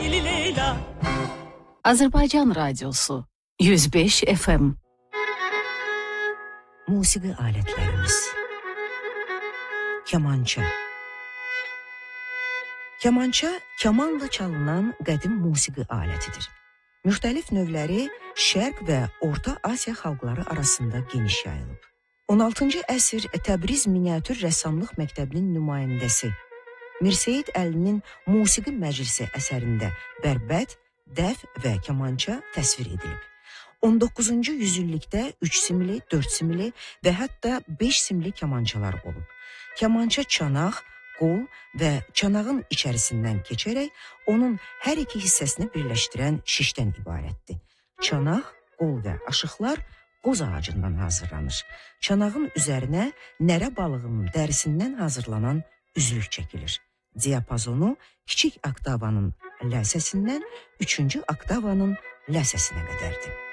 Leyli Leyla. Azərbaycan Radiosu 105 FM. Musiqi alətlərimiz. Kamança. Kamança, kamanla çalınan qədim musiqi alətidir. Müxtəlif növləri Şərq və Orta Asiya xalqları arasında geniş yayılıb. 16-cı əsr Təbriz Miniatür Rəssamlıq Məktəbinin nümayəndəsi Mirseyid Əlinin Musiqi Məclisi əsərində bərbət, dəf və kamança təsvir edilib. 19-cu yüzillikdə 3 simli, 4 simli və hətta 5 simli kamançalar olub. Kamança çanaq, qol və çanağın içərisindən keçərək onun hər iki hissəsini birləşdirən şişdən ibarətdir. Çanaq, qol və aşıqlar qoz ağacından hazırlanır. Çanağın üzərinə nərə balığının dərisindən hazırlanan üzlük çəkilir. Diapazonu kiçik oktavanın lə səsindən 3-cü oktavanın lə səsinə qədərdir.